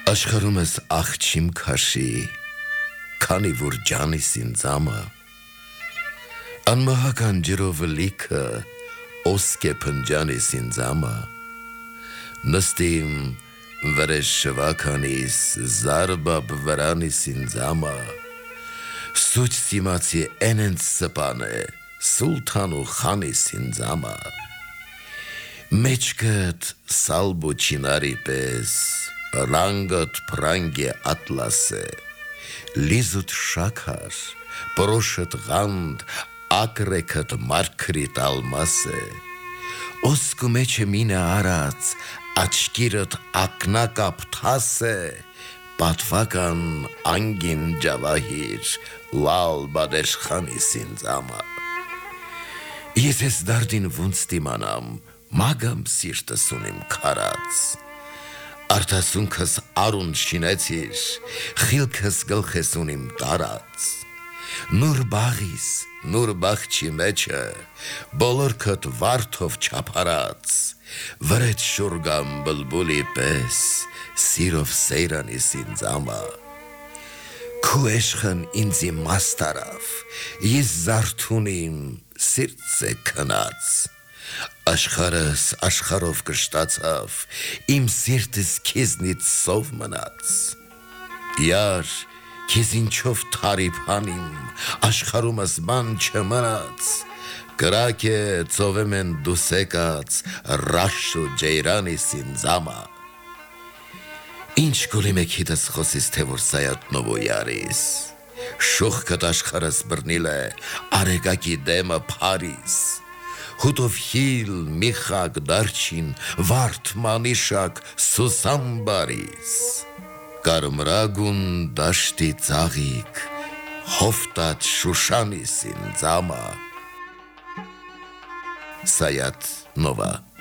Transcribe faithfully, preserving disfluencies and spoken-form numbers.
Աշխարհում ես աղջիմ քաշի, քանի որ ջանիս ինձամը, անմահական ջրով լիքը, ոսկե փնջանիս ինձամը, նստիմ վրեժ շվականիս, զարբապ վրանիս ինձամը, սուչ սիմացի էնենց սպան է, սուլթան ու խանիս ինձամը, մեջքդ սալբու չինարի պես, Ռանգդ պրանգե ատլաս է, լիզուտ շաքար, պրոշըտ ғանդ, ակրեքըտ մարկրիտ ալմաս է, ոսկու մեջը մինը արած, աչկիրըտ ակնակապ թաս է, պատվական անգին ջավահիր, լալ բադեշխանիս ինձամը, ես ես դարդին վունց դիմանամ, մագամ սիրտս ունիմ քարած, Արտասունքս արուն շինեցիր, խիլքս գլխես ունիմ տարած, նուր բաղիս, նուր բաղչի մեջը, բոլորքըտ վարդով չապարած, վրետ շուրգամ բլբուլի պես, սիրով սեյրանիս ինձամը, քու էշխն ինձի մաստարավ, ես զարդունիմ սիրտս է կնած, Աշխարհս աշխարհով կշտացավ, իմ սիրտս քեզնից սով մնաց, Յար, քեզ ինչով թարիփ անիմ, աշխարհումս բան չմնաց, կրակ է ծովեմ են դուս եկած, ռաշ ու ջեյրանիս ինձամը, Ինչ գոլիմ եք հիտս խոսիս, թե որ սայատնով ու յարիս, Շուխքդ աշխարհս բռնիլ է, արեգակի դեմը փարիս, Հուտով հիլ, միխակ, դարչին, վարդ, մանիշակ, սուսամբարիս, Կարմրագուն դաշտի ծաղիկ, հովտատ շուշանիս ինձամը, Սայաթ Նովա